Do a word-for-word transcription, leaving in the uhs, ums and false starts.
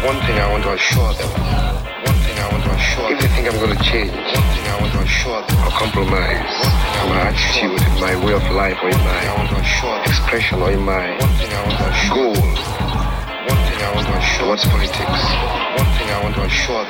One thing I want to assure them. One thing I want to assure them. If they think I'm going to change, one thing I want to assure them. Or compromise in my attitude, in my way of life, or in my I want to assure expression, or in my one thing I want to assure goal. One thing I want to assure. What's politics? One thing I want to assure them.